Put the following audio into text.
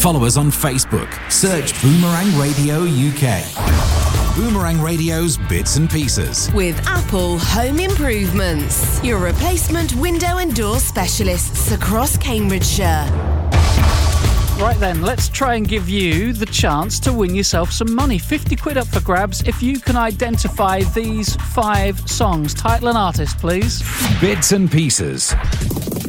Follow us on Facebook. Search Boomerang Radio UK. Boomerang Radio's Bits and Pieces. With Apple Home Improvements, your replacement window and door specialists across Cambridgeshire. Right then, let's try and give you the chance to win yourself some money. 50 quid up for grabs if you can identify these 5 songs. Title and artist, please. Bits and Pieces.